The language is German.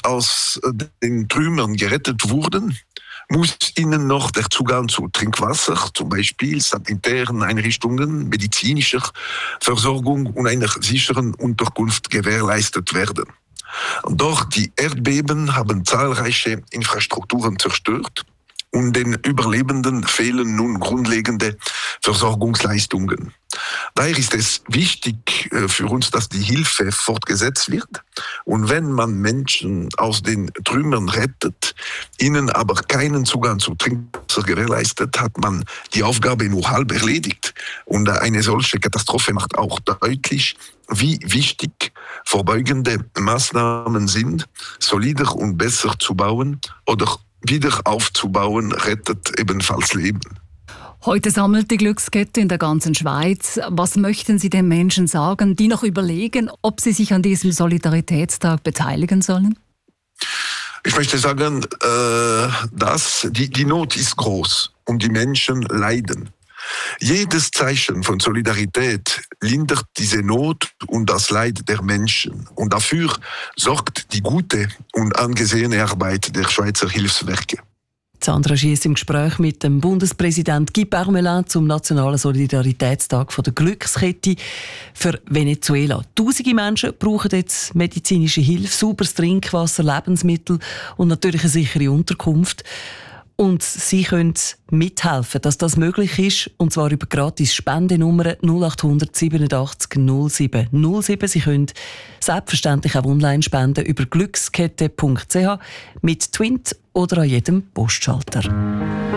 aus den Trümmern gerettet wurden, muss ihnen noch der Zugang zu Trinkwasser, zum Beispiel sanitären Einrichtungen, medizinischer Versorgung und einer sicheren Unterkunft gewährleistet werden. Doch die Erdbeben haben zahlreiche Infrastrukturen zerstört und den Überlebenden fehlen nun grundlegende Versorgungsleistungen. Daher ist es wichtig für uns, dass die Hilfe fortgesetzt wird. Und wenn man Menschen aus den Trümmern rettet, ihnen aber keinen Zugang zu Trinkwasser gewährleistet, hat man die Aufgabe nur halb erledigt. Und eine solche Katastrophe macht auch deutlich, wie wichtig vorbeugende Maßnahmen sind. Solider und besser zu bauen oder wieder aufzubauen, rettet ebenfalls Leben. Heute sammelt die Glückskette in der ganzen Schweiz. Was möchten Sie den Menschen sagen, die noch überlegen, ob sie sich an diesem Solidaritätstag beteiligen sollen? Ich möchte sagen, dass die Not ist groß und die Menschen leiden. Jedes Zeichen von Solidarität lindert diese Not und das Leid der Menschen. Und dafür sorgt die gute und angesehene Arbeit der Schweizer Hilfswerke. Sandra Schiess im Gespräch mit dem Bundespräsident Guy Parmelin zum Nationalen Solidaritätstag von der Glückskette für Venezuela. Tausende Menschen brauchen jetzt medizinische Hilfe, sauberes Trinkwasser, Lebensmittel und natürlich eine sichere Unterkunft. Und Sie können mithelfen, dass das möglich ist, und zwar über gratis Spendenummer 0800 87 07 07. Sie können selbstverständlich auch online spenden über glückskette.ch mit Twint oder an jedem Postschalter.